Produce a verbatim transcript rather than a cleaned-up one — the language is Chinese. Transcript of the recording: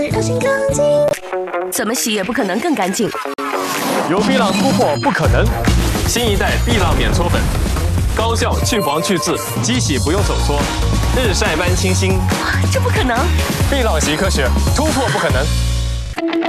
让心更静，怎么洗也不可能更干净。 有碧浪突破不可能，新一代碧浪免搓粉，高效去黄去渍，机洗不用手搓，日晒般清新。 这不可能！ 碧浪洗科学，突破不可能。